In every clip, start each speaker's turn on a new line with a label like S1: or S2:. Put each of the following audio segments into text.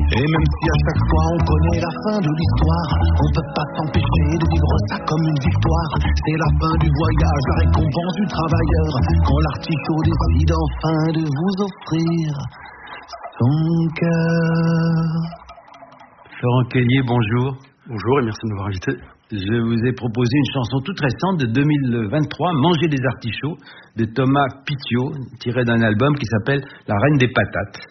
S1: Et même si à chaque fois on connaît la fin de l'histoire, on peut pas s'empêcher de vivre ça comme une victoire. C'est la fin du voyage, la récompense du travailleur, quand l'artichaut décide enfin de vous offrir son cœur.
S2: Florent Kellier, bonjour.
S3: Bonjour et merci de m'avoir invité.
S2: Je vous ai proposé une chanson toute récente de 2023, Manger des artichauts, de Thomas Pitiot, tirée d'un album qui s'appelle La Reine des Patates.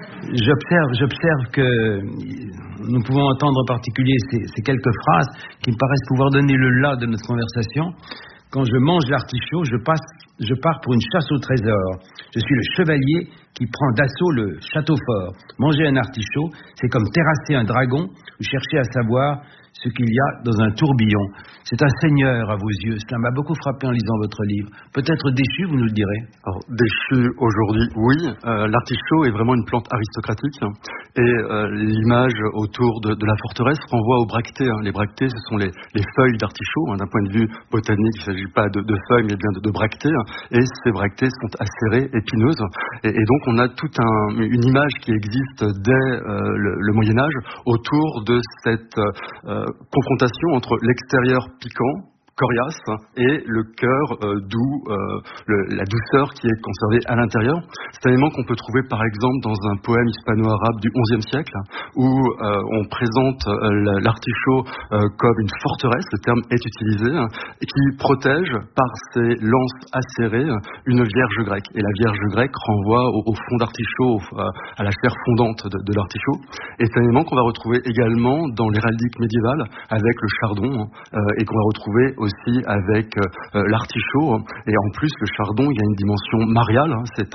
S2: J'observe que nous pouvons entendre en particulier ces quelques phrases qui me paraissent pouvoir donner le là de notre conversation. Quand je mange l'artichaut, je pars pour une chasse au trésor. Je suis le chevalier qui prend d'assaut le château fort. Manger un artichaut, c'est comme terrasser un dragon ou chercher à savoir ce qu'il y a dans un tourbillon. C'est un seigneur à vos yeux. Cela m'a beaucoup frappé en lisant votre livre. Peut-être déchu, vous nous le direz.
S3: Alors, déchu aujourd'hui, oui. L'artichaut est vraiment une plante aristocratique. Et l'image autour de la forteresse renvoie aux bractées. Les bractées, ce sont les feuilles d'artichaut. D'un point de vue botanique, il ne s'agit pas de feuilles, mais bien de bractées. Et ces bractées sont acérées, épineuses. Et donc, on a toute une image qui existe dès le Moyen-Âge autour de cette confrontation entre l'extérieur piquant, coriace, et le cœur doux, la douceur qui est conservée à l'intérieur. C'est un élément qu'on peut trouver par exemple dans un poème hispano-arabe du XIe siècle où on présente l'artichaut comme une forteresse, le terme est utilisé, et qui protège par ses lances acérées une vierge grecque. Et la vierge grecque renvoie au fond d'artichaut, à la chair fondante de l'artichaut. Et c'est un élément qu'on va retrouver également dans l'héraldique médiévale avec le chardon et qu'on va retrouver aussi avec l'artichaut. Et en plus, le chardon, il y a une dimension mariale. C'est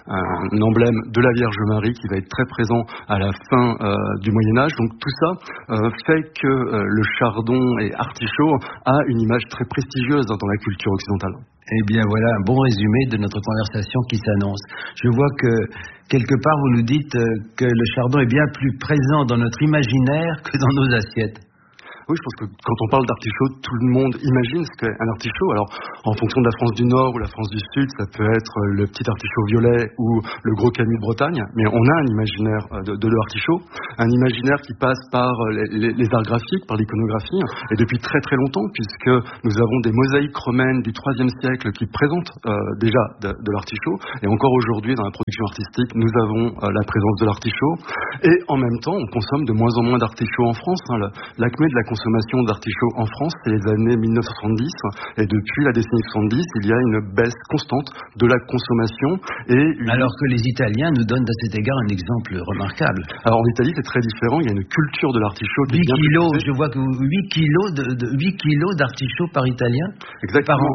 S3: un emblème de la Vierge Marie qui va être très présent à la fin du Moyen-Âge. Donc tout ça fait que le chardon et artichaut a une image très prestigieuse dans la culture occidentale.
S2: Eh bien voilà un bon résumé de notre conversation qui s'annonce. Je vois que quelque part vous nous dites que le chardon est bien plus présent dans notre imaginaire que dans nos assiettes.
S3: Oui, je pense que quand on parle d'artichaut, tout le monde imagine ce qu'est un artichaut. Alors, en fonction de la France du Nord ou la France du Sud, ça peut être le petit artichaut violet ou le gros camus de Bretagne, mais on a un imaginaire de l'artichaut, un imaginaire qui passe par les arts graphiques, par l'iconographie, et depuis très très longtemps, puisque nous avons des mosaïques romaines du IIIe siècle qui présentent déjà de l'artichaut, et encore aujourd'hui, dans la production artistique, nous avons la présence de l'artichaut, et en même temps, on consomme de moins en moins d'artichaut en France. L'acmé de la consommation d'artichaut en France, c'est les années 1970, et depuis la décennie 70, il y a une baisse constante de la consommation.
S2: Alors que les Italiens nous donnent à cet égard un exemple remarquable.
S3: Alors en Italie, c'est très différent, il y a une culture de l'artichaut qui
S2: 8
S3: est bien
S2: kilos,
S3: plus...
S2: je vois que 8 kilos d'artichaut par Italien.
S3: Exactement.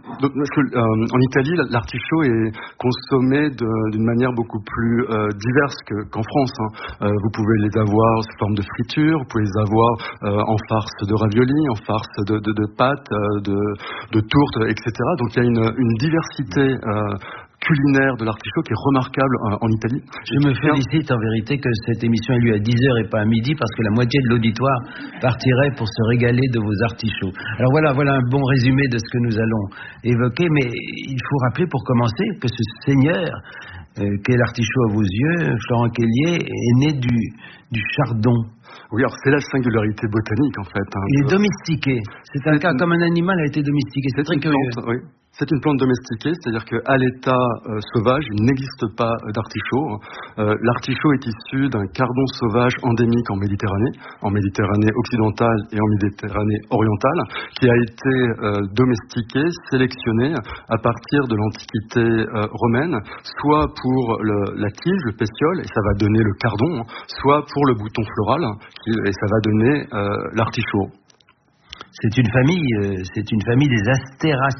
S3: En Italie, l'artichaut est consommé d'une manière beaucoup plus diverse qu'en France. Vous pouvez les avoir sous forme de friture, vous pouvez les avoir en farce de ravioli, en farce de pâtes, de tourtes, etc. Donc il y a une diversité culinaire de l'artichaut qui est remarquable en Italie.
S2: Je me félicite en vérité que cette émission ait lieu à 10h et pas à midi, parce que la moitié de l'auditoire partirait pour se régaler de vos artichauts. Alors voilà un bon résumé de ce que nous allons évoquer, mais il faut rappeler pour commencer que ce seigneur qu'est l'artichaut à vos yeux, Florent Kellier, est né du chardon.
S3: Oui, alors c'est la singularité botanique en fait.
S2: Il est domestiqué. C'est un cas comme un animal a été domestiqué. C'est très curieux.
S3: Plante, oui. C'est une plante domestiquée, c'est-à-dire qu'à l'état sauvage, il n'existe pas d'artichaut. L'artichaut est issu d'un cardon sauvage endémique en Méditerranée occidentale et en Méditerranée orientale, qui a été domestiqué, sélectionné à partir de l'Antiquité romaine, soit pour la tige, le pétiole, et ça va donner le cardon, soit pour le bouton floral, et ça va donner l'artichaut.
S2: C'est une famille des astéracées.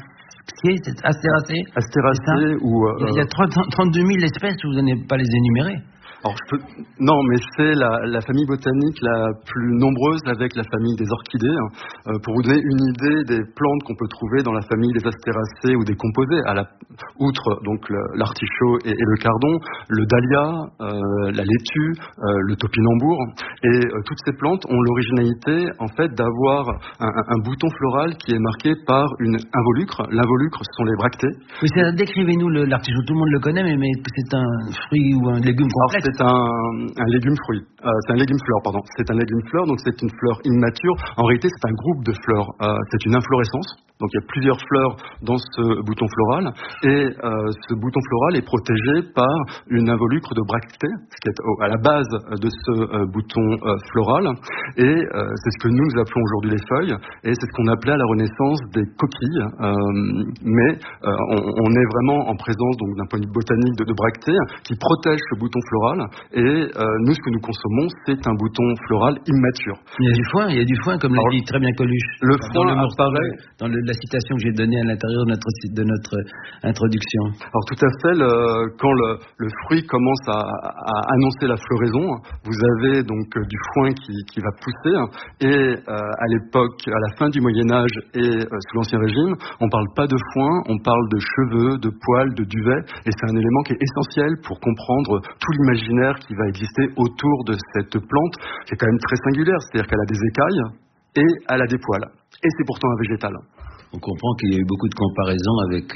S3: Astéracées ou...
S2: Il y a 32 000 espèces, vous n'allez pas les énumérer.
S3: Alors, non, mais c'est la famille botanique la plus nombreuse avec la famille des orchidées. Pour vous donner une idée des plantes qu'on peut trouver dans la famille des astéracées ou des composés, outre donc l'artichaut et le cardon, le dahlia, la laitue, le topinambour, et toutes ces plantes ont l'originalité en fait d'avoir un bouton floral qui est marqué par un involucre. L'involucre, ce sont les bractées.
S2: Oui, décrivez-nous l'artichaut. Tout le monde le connaît, mais c'est un fruit ou un légume complexe.
S3: c'est un légume-fruit. C'est un légume-fleur, pardon. C'est un légume-fleur, donc c'est une fleur immature. En réalité, c'est un groupe de fleurs. C'est une inflorescence. Donc il y a plusieurs fleurs dans ce bouton floral. Et ce bouton floral est protégé par une involucre de bractées, ce qui est à la base de ce bouton floral. Et c'est ce que nous appelons aujourd'hui les feuilles. Et c'est ce qu'on appelait à la Renaissance des coquilles. Mais on est vraiment en présence, donc d'un point de vue botanique, de bractées qui protègent ce bouton floral. Et nous, ce que nous consommons, c'est un bouton floral immature.
S2: Il y a du foin, comme l'a dit très bien Coluche.
S3: Le foin apparaît
S2: dans la citation que j'ai donnée à l'intérieur de notre introduction.
S3: Alors tout à fait, quand le fruit commence à annoncer la floraison, vous avez donc du foin qui va pousser. Et à l'époque, à la fin du Moyen-Âge et sous l'Ancien Régime, on parle pas de foin, on parle de cheveux, de poils, de duvet. Et c'est un élément qui est essentiel pour comprendre tout l'imaginaire qui va exister autour de cette plante, qui est quand même très singulière, c'est-à-dire qu'elle a des écailles et elle a des poils. Et c'est pourtant un végétal.
S2: On comprend qu'il y a eu beaucoup de comparaisons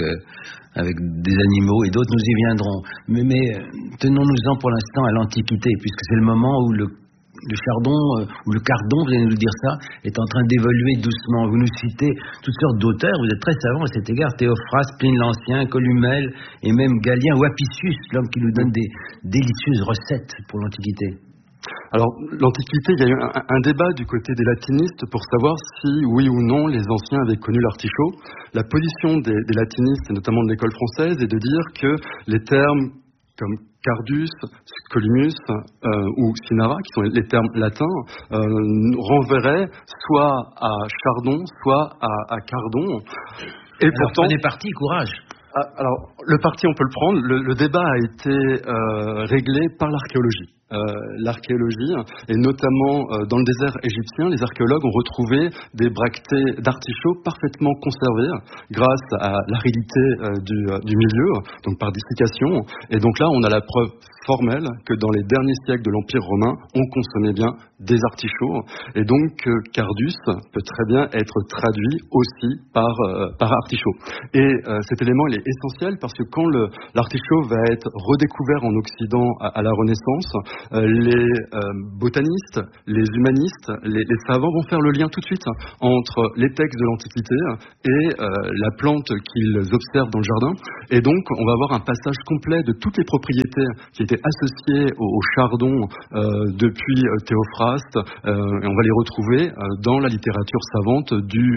S2: avec des animaux et d'autres, nous y viendrons. Mais tenons-nous-en pour l'instant à l'Antiquité, puisque c'est le moment où le chardon, ou le cardon, vous allez nous dire ça, est en train d'évoluer doucement. Vous nous citez toutes sortes d'auteurs, vous êtes très savants à cet égard, Théophraste, Pline l'Ancien, Columelle, et même Galien ou Apicius, l'homme qui nous donne des délicieuses recettes pour l'Antiquité.
S3: Alors, l'Antiquité, il y a eu un débat du côté des latinistes pour savoir si, oui ou non, les anciens avaient connu l'artichaut. La position des latinistes, et notamment de l'école française, est de dire que les termes comme Cardus, Scolymus ou Cinara, qui sont les termes latins, renverraient soit à chardon, soit à cardon.
S2: Et alors, pourtant, prenez parti, courage.
S3: Alors, le parti, on peut le prendre. Le débat a été réglé par l'archéologie. L'archéologie, et notamment dans le désert égyptien, les archéologues ont retrouvé des bractées d'artichaut parfaitement conservées grâce à l'aridité du milieu, donc par dessiccation. Et donc là, on a la preuve formelle que dans les derniers siècles de l'Empire romain, on consommait bien des artichauts. Et donc, Cardus peut très bien être traduit aussi par artichaut. Et cet élément, il est essentiel parce que quand l'artichaut va être redécouvert en Occident à la Renaissance, les botanistes, les humanistes, les savants vont faire le lien tout de suite entre les textes de l'Antiquité et la plante qu'ils observent dans le jardin. Et donc, on va avoir un passage complet de toutes les propriétés qui étaient associées au chardon depuis Théophraste, et on va les retrouver dans la littérature savante du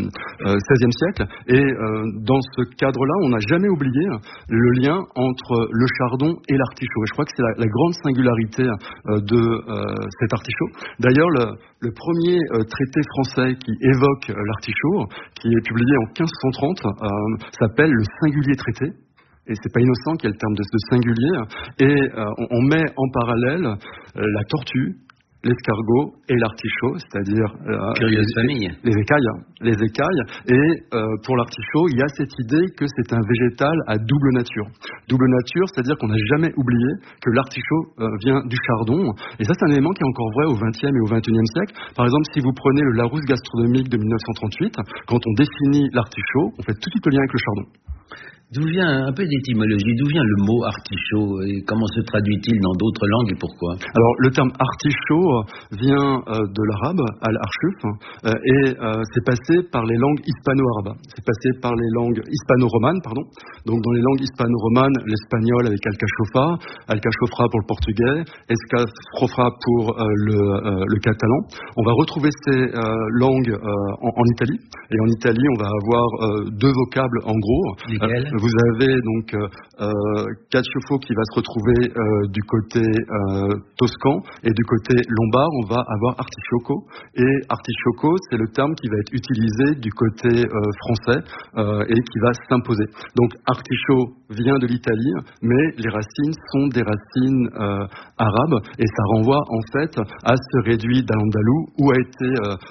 S3: XVIe siècle. Et dans ce cadre-là, on n'a jamais oublié le lien entre le chardon et l'artichaut. Et je crois que c'est la grande singularité de cet artichaut. D'ailleurs, le premier traité français qui évoque l'artichaut, qui est publié en 1530, s'appelle le Singulier traité. Et c'est pas innocent qu'il y ait le terme de singulier. Et on met en parallèle la tortue, l'escargot et l'artichaut, c'est-à-dire les écailles. Et pour l'artichaut, il y a cette idée que c'est un végétal à double nature. Double nature, c'est-à-dire qu'on n'a jamais oublié que l'artichaut vient du chardon. Et ça, c'est un élément qui est encore vrai au XXe et au XXIe siècle. Par exemple, si vous prenez le Larousse gastronomique de 1938, quand on définit l'artichaut, on fait tout de suite le lien avec le chardon.
S2: D'où vient un peu d'étymologie, d'où vient le mot artichaut et comment se traduit-il dans d'autres langues et pourquoi?
S3: Alors le terme artichaut vient de l'arabe, al-arshuf, et c'est passé par les langues hispano-arabes. C'est passé par les langues hispano-romanes, pardon. Donc dans les langues hispano-romanes, l'espagnol avec alcachofra pour le portugais, escafrofra pour le catalan. On va retrouver ces langues en Italie. Et en Italie, on va avoir deux vocables en gros. Vous avez donc Cacciofo qui va se retrouver du côté toscan et du côté lombard, on va avoir artichoco. Et artichoco, c'est le terme qui va être utilisé du côté français et qui va s'imposer. Donc artichaut vient de l'Italie, mais les racines sont des racines arabes et ça renvoie en fait à ce réduit d'Al-Andalou où a été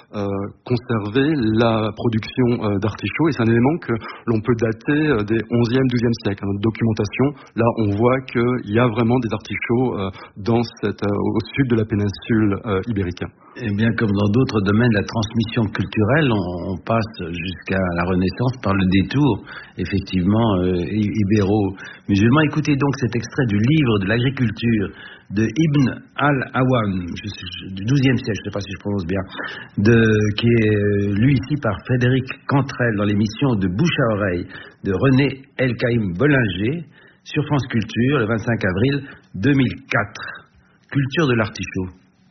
S3: conservée la production d'artichaut. Et c'est un élément que l'on peut dater des 11e, 12e siècle. Notre documentation, là, on voit qu'il y a vraiment des artichauts au sud de la péninsule ibérique.
S2: Et bien, comme dans d'autres domaines de la transmission culturelle, on passe jusqu'à la Renaissance par le détour, effectivement, ibéro-musulman. Écoutez donc cet extrait du livre de l'agriculture de Ibn al-Awam, du XIIe siècle, je ne sais pas si je prononce bien, qui est lu ici par Frédéric Cantrel dans l'émission de Bouche à oreille de René Elkaïm Bollinger sur France Culture le 25 avril 2004. Culture de l'artichaut.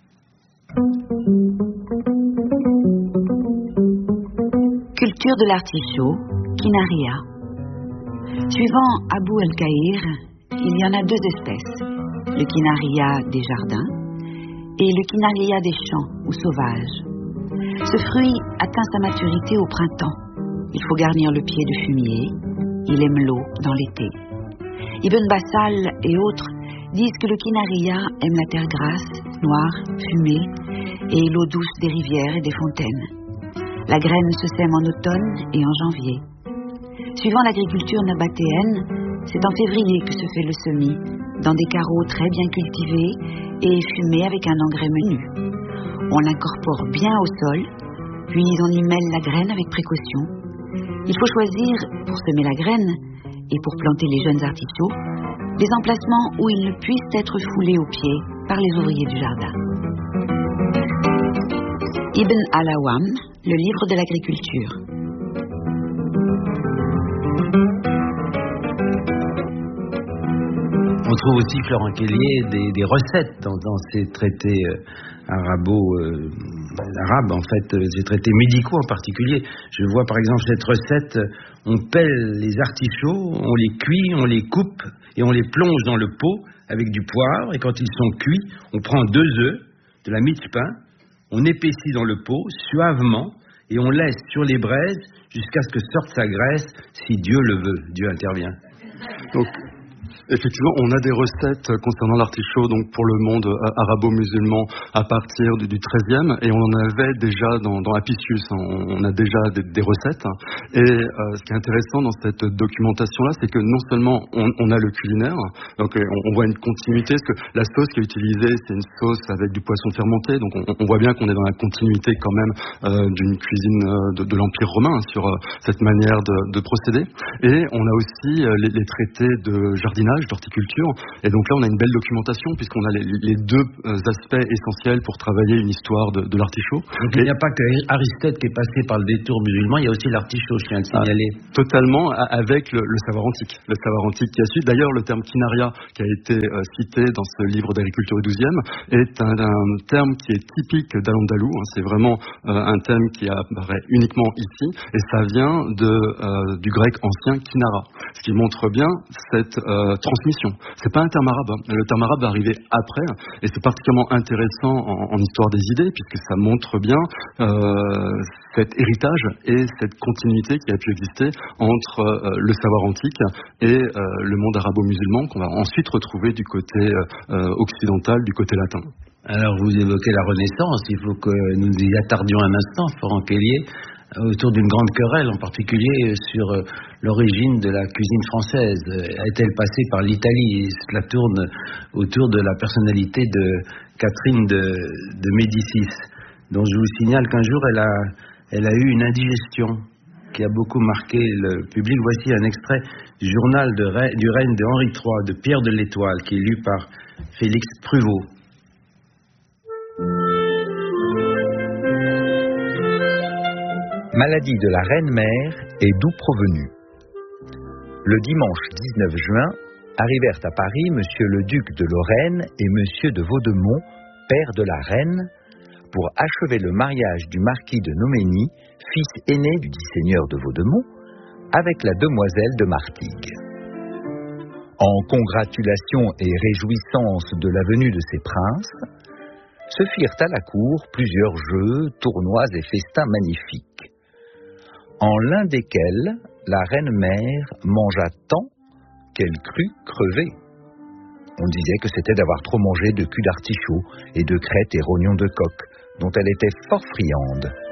S4: Culture de l'artichaut, Quinaria. Suivant Abou el-Kahir, il y en a 2 espèces, le Quinaria des jardins et le Quinaria des champs ou sauvages. Ce fruit atteint sa maturité au printemps. Il faut garnir le pied de fumier. Il aime l'eau dans l'été. Ibn Bassal et autres disent que le Quinaria aime la terre grasse, noire, fumée et l'eau douce des rivières et des fontaines. La graine se sème en automne et en janvier. Suivant l'agriculture nabatéenne, c'est en février que se fait le semis, dans des carreaux très bien cultivés et fumés avec un engrais menu. On l'incorpore bien au sol, puis on y mêle la graine avec précaution. Il faut choisir, pour semer la graine et pour planter les jeunes artichauts, des emplacements où ils ne puissent être foulés aux pieds par les ouvriers du jardin. Ibn al-Awam, le livre de l'agriculture.
S2: On trouve aussi, Florent Kellier, des recettes dans ces traités arabes, en fait, ces traités médicaux en particulier. Je vois par exemple cette recette, on pèle les artichauts, on les cuit, on les coupe et on les plonge dans le pot avec du poivre, et quand ils sont cuits, on prend 2 œufs, de la mie de pain, on épaissit dans le pot suavement et on laisse sur les braises jusqu'à ce que sorte sa graisse, si Dieu le veut. Dieu intervient.
S3: Donc, effectivement, on a des recettes concernant l'artichaut donc pour le monde arabo-musulman à partir du XIIIe, et on en avait déjà dans Apicius, on a déjà des recettes. Et ce qui est intéressant dans cette documentation-là, c'est que non seulement on a le culinaire, donc on voit une continuité, parce que la sauce qui est utilisée, c'est une sauce avec du poisson fermenté, donc on voit bien qu'on est dans la continuité quand même d'une cuisine de l'Empire romain sur cette manière de procéder. Et on a aussi les traités de jardinage, d'horticulture, et donc là on a une belle documentation puisqu'on a les 2 aspects essentiels pour travailler une histoire de l'artichaut.
S2: Donc il n'y a pas que Aristote qui est passé par le détour musulman, il y a aussi l'artichaut, je tiens à le signaler.
S3: Totalement, avec le savoir antique. Le savoir antique qui a su. D'ailleurs, le terme quinaria qui a été cité dans ce livre d'agriculture du XIIe est un terme qui est typique d'Al-Andalou. C'est vraiment un terme qui apparaît uniquement ici, et ça vient du grec ancien kinara, ce qui montre bien cette transmission. C'est pas un terme arabe. Le terme arabe va arriver après, et c'est particulièrement intéressant en histoire des idées, puisque ça montre bien cet héritage et cette continuité qui a pu exister entre le savoir antique et le monde arabo-musulman, qu'on va ensuite retrouver du côté occidental, du côté latin.
S2: Alors vous évoquez la Renaissance, il faut que nous y attardions un instant, Florent Kellier, autour d'une grande querelle, en particulier sur l'origine de la cuisine française. Est-elle passée par l'Italie? Cela tourne autour de la personnalité de Catherine de Médicis, dont je vous signale qu'un jour elle a eu une indigestion qui a beaucoup marqué le public. Voici un extrait du journal du règne de Henri III, de Pierre de l'Étoile, qui est lu par Félix Pruvot.
S5: Maladie de la reine-mère et d'où provenue. Le dimanche 19 juin, arrivèrent à Paris monsieur le duc de Lorraine et monsieur de Vaudemont, père de la reine, pour achever le mariage du marquis de Noménie, fils aîné du dit seigneur de Vaudemont, avec la demoiselle de Martigues. En congratulation et réjouissance de la venue de ces princes, se firent à la cour plusieurs jeux, tournois et festins magnifiques, en l'un desquels la reine-mère mangea tant qu'elle crut crever. On disait que c'était d'avoir trop mangé de cul d'artichaut et de crêtes et rognons de coq, dont elle était fort friande.